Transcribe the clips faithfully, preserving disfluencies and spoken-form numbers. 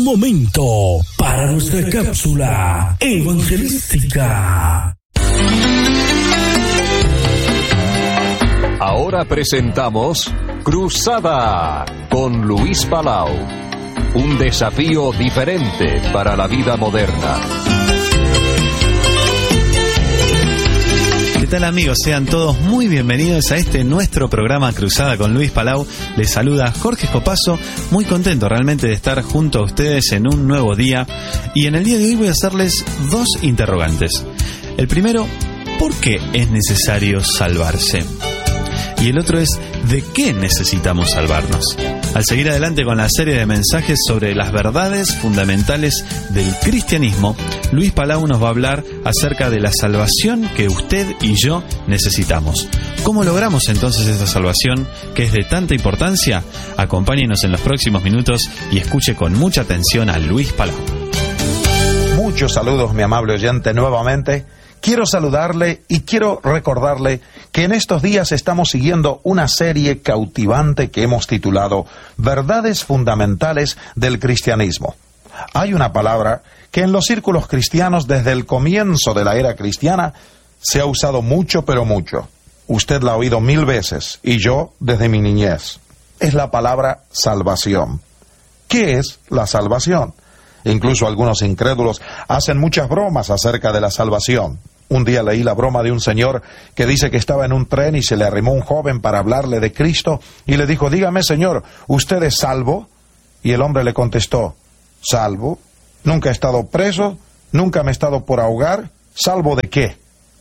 momento para nuestra cápsula evangelística. Ahora presentamos Cruzada con Luis Palau. Un desafío diferente para la vida moderna. ¿Qué tal, amigos? Sean todos muy bienvenidos a este nuestro programa Cruzada con Luis Palau. Les saluda Jorge Escopazo, muy contento realmente de estar junto a ustedes en un nuevo día. Y en el día de hoy voy a hacerles dos interrogantes. El primero, ¿por qué es necesario salvarse? Y el otro es, ¿de qué necesitamos salvarnos? Al seguir adelante con la serie de mensajes sobre las verdades fundamentales del cristianismo, Luis Palau nos va a hablar acerca de la salvación que usted y yo necesitamos. ¿Cómo logramos entonces esta salvación que es de tanta importancia? Acompáñenos en los próximos minutos y escuche con mucha atención a Luis Palau. Muchos saludos, mi amable oyente, nuevamente. Quiero saludarle y quiero recordarle que en estos días estamos siguiendo una serie cautivante que hemos titulado Verdades Fundamentales del Cristianismo. Hay una palabra que en los círculos cristianos desde el comienzo de la era cristiana se ha usado mucho, pero mucho. Usted la ha oído mil veces y yo desde mi niñez. Es la palabra salvación. ¿Qué es la salvación? Incluso algunos incrédulos hacen muchas bromas acerca de la salvación. Un día leí la broma de un señor que dice que estaba en un tren y se le arrimó un joven para hablarle de Cristo y le dijo, dígame, señor, ¿usted es salvo? Y el hombre le contestó, ¿salvo? Nunca he estado preso, nunca me he estado por ahogar, ¿salvo de qué?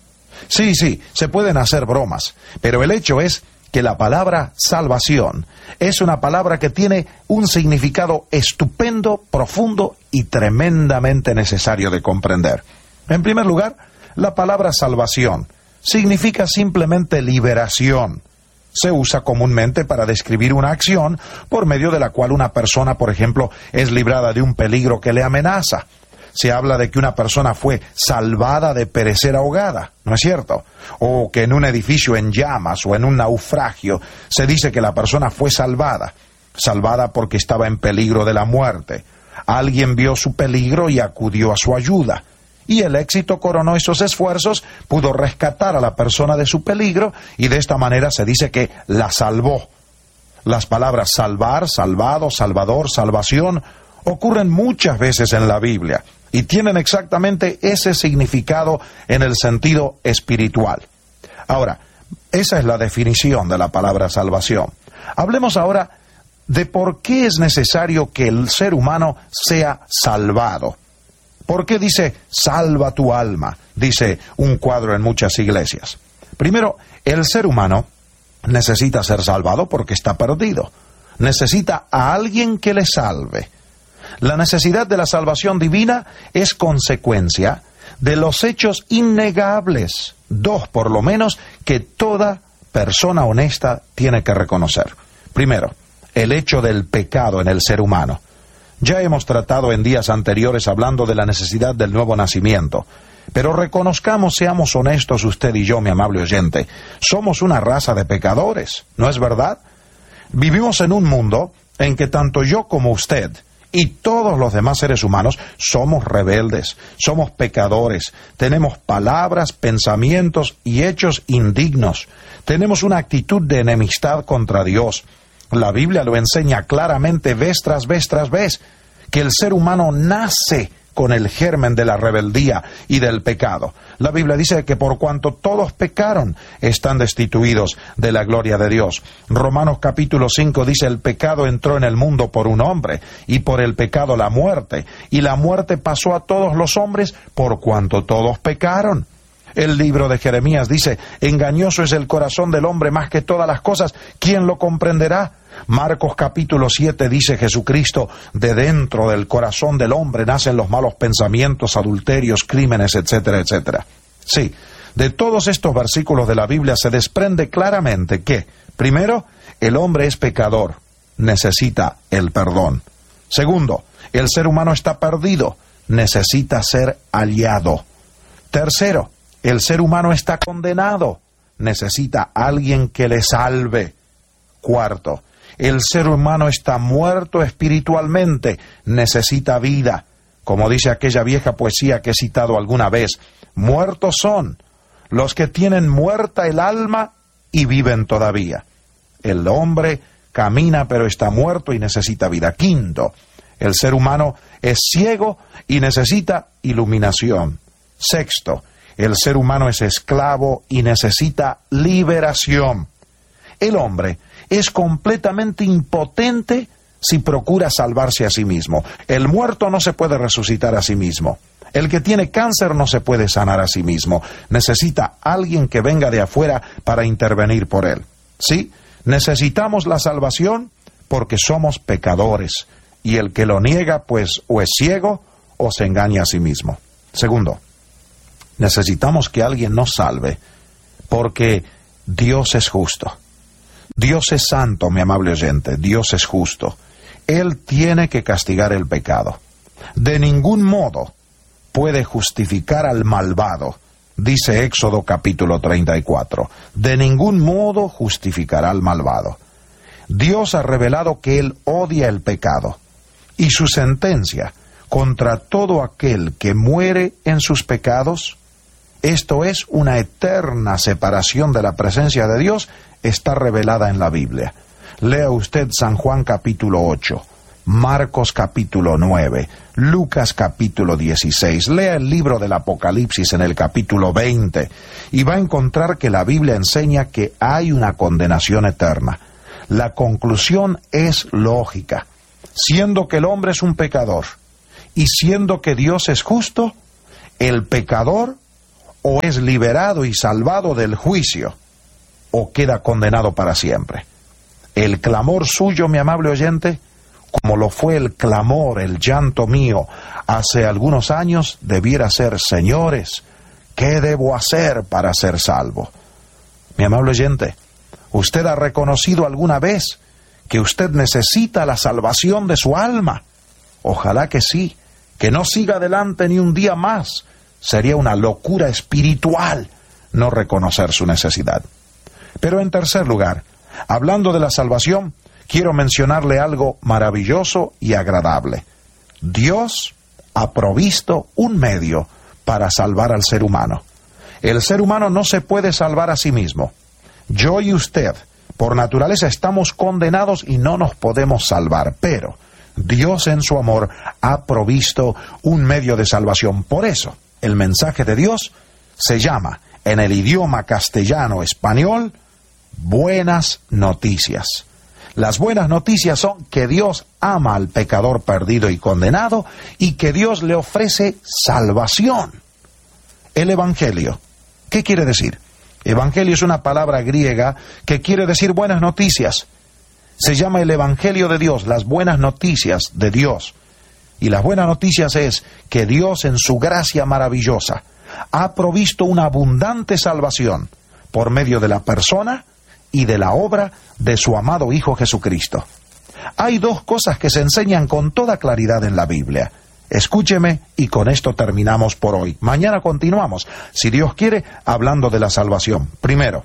Sí, sí, se pueden hacer bromas, pero el hecho es que la palabra salvación es una palabra que tiene un significado estupendo, profundo y tremendamente necesario de comprender. En primer lugar, la palabra salvación significa simplemente liberación. Se usa comúnmente para describir una acción por medio de la cual una persona, por ejemplo, es librada de un peligro que le amenaza. Se habla de que una persona fue salvada de perecer ahogada, ¿no es cierto? O que en un edificio en llamas o en un naufragio se dice que la persona fue salvada, salvada porque estaba en peligro de la muerte. Alguien vio su peligro y acudió a su ayuda. Y el éxito coronó esos esfuerzos, pudo rescatar a la persona de su peligro y de esta manera se dice que la salvó. Las palabras salvar, salvado, salvador, salvación ocurren muchas veces en la Biblia y tienen exactamente ese significado en el sentido espiritual. Ahora, esa es la definición de la palabra salvación. Hablemos ahora de por qué es necesario que el ser humano sea salvado. ¿Por qué dice, salva tu alma? Dice un cuadro en muchas iglesias. Primero, el ser humano necesita ser salvado porque está perdido. Necesita a alguien que le salve. La necesidad de la salvación divina es consecuencia de los hechos innegables, dos por lo menos, que toda persona honesta tiene que reconocer. Primero, el hecho del pecado en el ser humano. Ya hemos tratado en días anteriores hablando de la necesidad del nuevo nacimiento, pero reconozcamos, seamos honestos usted y yo, mi amable oyente, somos una raza de pecadores, ¿no es verdad? Vivimos en un mundo en que tanto yo como usted y todos los demás seres humanos somos rebeldes, somos pecadores, tenemos palabras, pensamientos y hechos indignos, tenemos una actitud de enemistad contra Dios. La Biblia lo enseña claramente vez tras vez tras vez, que el ser humano nace con el germen de la rebeldía y del pecado. La Biblia dice que por cuanto todos pecaron, están destituidos de la gloria de Dios. Romanos capítulo cinco dice, el pecado entró en el mundo por un hombre, y por el pecado la muerte, y la muerte pasó a todos los hombres por cuanto todos pecaron. El libro de Jeremías dice, engañoso es el corazón del hombre más que todas las cosas, ¿quién lo comprenderá? Marcos capítulo siete dice Jesucristo, de dentro del corazón del hombre nacen los malos pensamientos, adulterios, crímenes, etcétera, etcétera. Sí, de todos estos versículos de la Biblia se desprende claramente que, primero, el hombre es pecador, necesita el perdón. Segundo, el ser humano está perdido, necesita ser hallado. Tercero, el ser humano está condenado, necesita alguien que le salve. Cuarto, El ser humano está muerto espiritualmente, necesita vida. Como dice aquella vieja poesía que he citado alguna vez, muertos son los que tienen muerta el alma y viven todavía. El hombre camina pero está muerto y necesita vida. Quinto, el ser humano es ciego y necesita iluminación. Sexto, el ser humano es esclavo y necesita liberación. El hombre es completamente impotente si procura salvarse a sí mismo. El muerto no se puede resucitar a sí mismo. El que tiene cáncer no se puede sanar a sí mismo. Necesita alguien que venga de afuera para intervenir por él. ¿Sí? Necesitamos la salvación porque somos pecadores. Y el que lo niega, pues, o es ciego o se engaña a sí mismo. Segundo, necesitamos que alguien nos salve porque Dios es justo. Dios es santo, mi amable oyente. Dios es justo. Él tiene que castigar el pecado. De ningún modo puede justificar al malvado, dice Éxodo capítulo treinta y cuatro. De ningún modo justificará al malvado. Dios ha revelado que Él odia el pecado, y su sentencia contra todo aquel que muere en sus pecados, esto es una eterna separación de la presencia de Dios, está revelada en la Biblia. Lea usted San Juan capítulo ocho, Marcos capítulo nueve, Lucas capítulo dieciséis, lea el libro del Apocalipsis en el capítulo veinte, y va a encontrar que la Biblia enseña que hay una condenación eterna. La conclusión es lógica. Siendo que el hombre es un pecador, y siendo que Dios es justo, el pecador o es liberado y salvado del juicio, o queda condenado para siempre. El clamor suyo, mi amable oyente, como lo fue el clamor, el llanto mío hace algunos años, debiera ser: señores, ¿qué debo hacer para ser salvo? Mi amable oyente, ¿usted ha reconocido alguna vez que usted necesita la salvación de su alma? Ojalá que sí, que no siga adelante ni un día más. Sería una locura espiritual no reconocer su necesidad. Pero en tercer lugar, hablando de la salvación, quiero mencionarle algo maravilloso y agradable. Dios ha provisto un medio para salvar al ser humano. El ser humano no se puede salvar a sí mismo. Yo y usted, por naturaleza, estamos condenados y no nos podemos salvar, pero Dios en su amor ha provisto un medio de salvación. Por eso, el mensaje de Dios se llama, en el idioma castellano-español, buenas noticias. Las buenas noticias son que Dios ama al pecador perdido y condenado y que Dios le ofrece salvación. El Evangelio, ¿qué quiere decir? Evangelio es una palabra griega que quiere decir buenas noticias. Se llama el Evangelio de Dios, las buenas noticias de Dios. Y las buenas noticias es que Dios en su gracia maravillosa ha provisto una abundante salvación por medio de la persona y de la obra de su amado Hijo Jesucristo. Hay dos cosas que se enseñan con toda claridad en la Biblia. Escúcheme y con esto terminamos por hoy. Mañana continuamos, si Dios quiere, hablando de la salvación. Primero,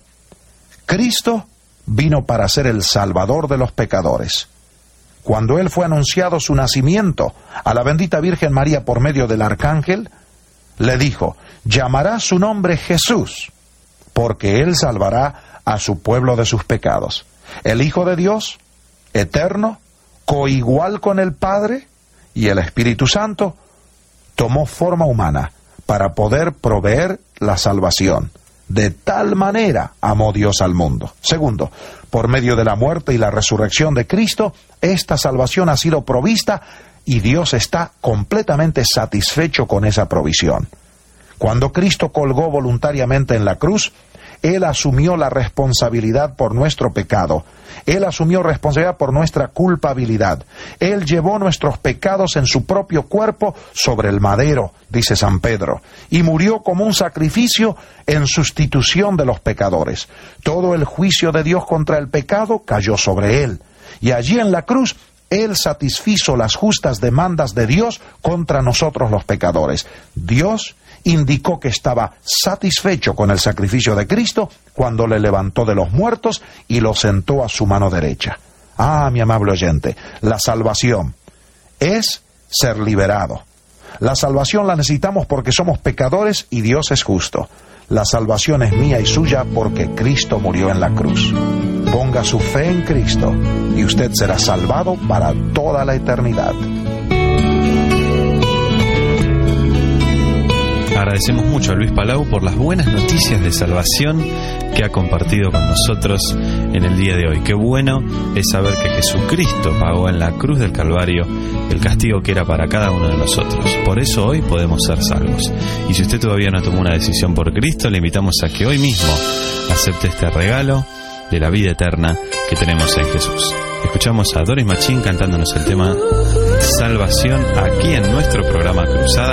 Cristo vino para ser el Salvador de los pecadores. Cuando Él fue anunciado su nacimiento a la bendita Virgen María por medio del arcángel, le dijo: llamará su nombre Jesús, porque Él salvará a su pueblo de sus pecados. El Hijo de Dios, eterno, coigual con el Padre y el Espíritu Santo, tomó forma humana para poder proveer la salvación. De tal manera amó Dios al mundo. Segundo, por medio de la muerte y la resurrección de Cristo, esta salvación ha sido provista y Dios está completamente satisfecho con esa provisión. Cuando Cristo colgó voluntariamente en la cruz, Él asumió la responsabilidad por nuestro pecado. Él asumió responsabilidad por nuestra culpabilidad. Él llevó nuestros pecados en su propio cuerpo sobre el madero, dice San Pedro, y murió como un sacrificio en sustitución de los pecadores. Todo el juicio de Dios contra el pecado cayó sobre Él. Y allí en la cruz, Él satisfizo las justas demandas de Dios contra nosotros los pecadores. Dios indicó que estaba satisfecho con el sacrificio de Cristo cuando le levantó de los muertos y lo sentó a su mano derecha. Ah, mi amable oyente, la salvación es ser liberado. La salvación la necesitamos porque somos pecadores y Dios es justo. La salvación es mía y suya porque Cristo murió en la cruz. Ponga su fe en Cristo y usted será salvado para toda la eternidad. Agradecemos mucho a Luis Palau por las buenas noticias de salvación que ha compartido con nosotros en el día de hoy. Qué bueno es saber que Jesucristo pagó en la cruz del Calvario el castigo que era para cada uno de nosotros. Por eso hoy podemos ser salvos. Y si usted todavía no tomó una decisión por Cristo, le invitamos a que hoy mismo acepte este regalo de la vida eterna que tenemos en Jesús. Escuchamos a Doris Machín cantándonos el tema Salvación aquí en nuestro programa Cruzada.